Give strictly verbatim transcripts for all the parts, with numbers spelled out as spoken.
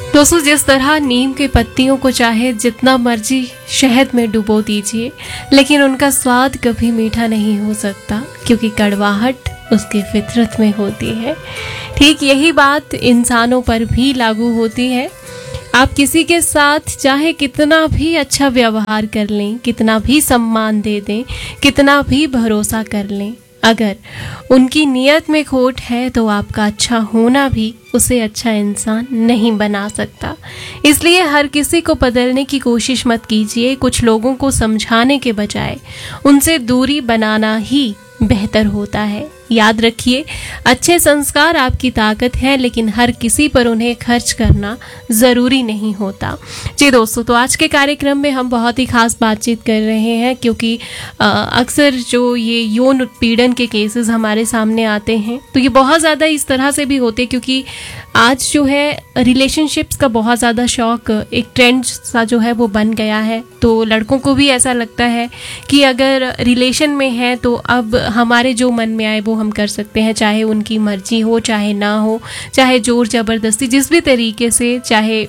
दोस्तों, जिस तरह नीम के पत्तियों को चाहे जितना मर्जी शहद में डुबो दीजिए, लेकिन उनका स्वाद कभी मीठा नहीं हो सकता, क्योंकि कड़वाहट उसकी फितरत में होती है। ठीक यही बात इंसानों पर भी लागू होती है। आप किसी के साथ चाहे कितना भी अच्छा व्यवहार कर लें, कितना भी सम्मान दे दें, कितना भी भरोसा कर लें, अगर उनकी नीयत में खोट है तो आपका अच्छा होना भी उसे अच्छा इंसान नहीं बना सकता। इसलिए हर किसी को बदलने की कोशिश मत कीजिए। कुछ लोगों को समझाने के बजाय उनसे दूरी बनाना ही बेहतर होता है। याद रखिए, अच्छे संस्कार आपकी ताकत है, लेकिन हर किसी पर उन्हें खर्च करना ज़रूरी नहीं होता। जी दोस्तों, तो आज के कार्यक्रम में हम बहुत ही खास बातचीत कर रहे हैं, क्योंकि अक्सर जो ये यौन उत्पीड़न के केसेस हमारे सामने आते हैं, तो ये बहुत ज़्यादा इस तरह से भी होते हैं क्योंकि आज जो है रिलेशनशिप्स का बहुत ज़्यादा शौक एक ट्रेंड सा जो है वो बन गया है। तो लड़कों को भी ऐसा लगता है कि अगर रिलेशन में है तो अब हमारे जो मन में आए वो हम कर सकते हैं, चाहे उनकी मर्जी हो चाहे ना हो, चाहे जोर ज़बरदस्ती, जिस भी तरीके से, चाहे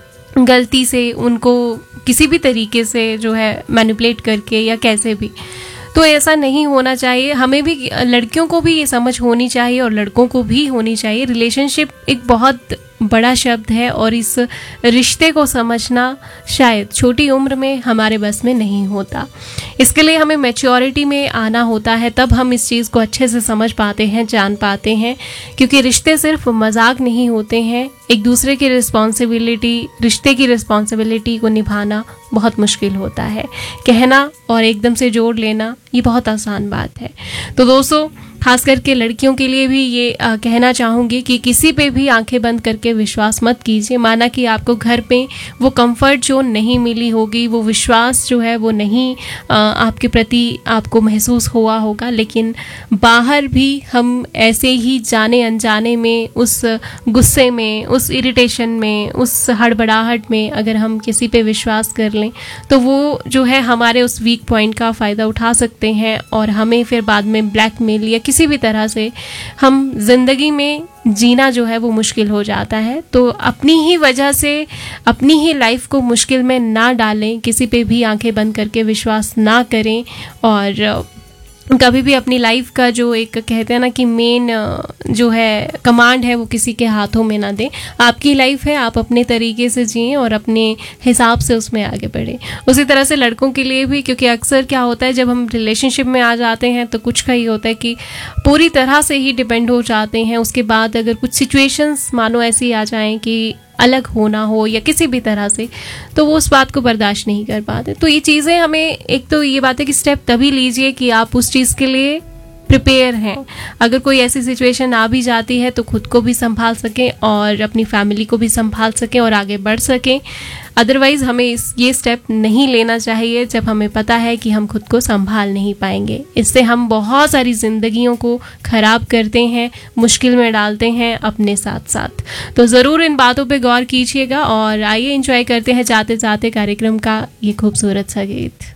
गलती से उनको किसी भी तरीके से जो है मैनिपुलेट करके या कैसे भी। तो ऐसा नहीं होना चाहिए। हमें भी, लड़कियों को भी ये समझ होनी चाहिए और लड़कों को भी होनी चाहिए। रिलेशनशिप एक बहुत बड़ा शब्द है और इस रिश्ते को समझना शायद छोटी उम्र में हमारे बस में नहीं होता। इसके लिए हमें मैच्योरिटी में आना होता है, तब हम इस चीज़ को अच्छे से समझ पाते हैं, जान पाते हैं, क्योंकि रिश्ते सिर्फ मजाक नहीं होते हैं। एक दूसरे की रिस्पॉन्सिबिलिटी, रिश्ते की रिस्पॉन्सिबिलिटी को निभाना बहुत मुश्किल होता है। कहना और एकदम से जोड़ लेना ये बहुत आसान बात है। तो दोस्तों, खास करके लड़कियों के लिए भी ये आ, कहना चाहूँगी कि किसी पे भी आंखें बंद करके विश्वास मत कीजिए। माना कि आपको घर पे वो कंफर्ट जोन नहीं मिली होगी, वो विश्वास जो है वो नहीं आ, आपके प्रति आपको महसूस हुआ होगा, लेकिन बाहर भी हम ऐसे ही जाने अनजाने में, उस गुस्से में, उस इरिटेशन में, उस हड़बड़ाहट में अगर हम किसी पे विश्वास कर लें तो वो जो है हमारे उस वीक पॉइंट का फ़ायदा उठा सकते हैं और हमें फिर बाद में ब्लैकमेल या किसी भी तरह से हम जिंदगी में जीना जो है वो मुश्किल हो जाता है। तो अपनी ही वजह से अपनी ही लाइफ को मुश्किल में ना डालें, किसी पे भी आंखें बंद करके विश्वास ना करें और कभी भी अपनी लाइफ का जो एक कहते हैं ना कि मेन जो है कमांड है वो किसी के हाथों में ना दें। आपकी लाइफ है, आप अपने तरीके से जिएं और अपने हिसाब से उसमें आगे बढ़ें। उसी तरह से लड़कों के लिए भी, क्योंकि अक्सर क्या होता है जब हम रिलेशनशिप में आ जाते हैं तो कुछ का ही होता है कि पूरी तरह से ही डिपेंड हो जाते हैं। उसके बाद अगर कुछ सिचुएशंस मानो ऐसी आ जाएं कि अलग होना हो या किसी भी तरह से, तो वो उस बात को बर्दाश्त नहीं कर पाते। तो ये चीज़ें हमें, एक तो ये बात है कि स्टेप तभी लीजिए कि आप उस चीज़ के लिए प्रिपेयर हैं। अगर कोई ऐसी सिचुएशन आ भी जाती है तो खुद को भी संभाल सकें और अपनी फैमिली को भी संभाल सकें और आगे बढ़ सकें। अदरवाइज़ हमें इस ये स्टेप नहीं लेना चाहिए जब हमें पता है कि हम खुद को संभाल नहीं पाएंगे। इससे हम बहुत सारी जिंदगियों को ख़राब करते हैं, मुश्किल में डालते हैं अपने साथ साथ। तो ज़रूर इन बातों पे गौर कीजिएगा और आइए एंजॉय करते हैं जाते जाते कार्यक्रम का ये खूबसूरत सा गीत।